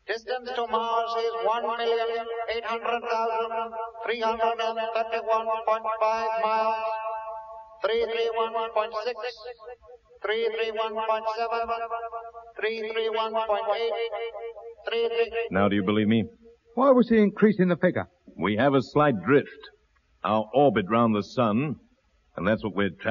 Distance to Mars is 1,800,331.5 miles. 331.6, 331.7, 331.8, 33. Now do you believe me? Why was he increasing the figure? We have a slight drift. Our orbit round the sun, and that's what we're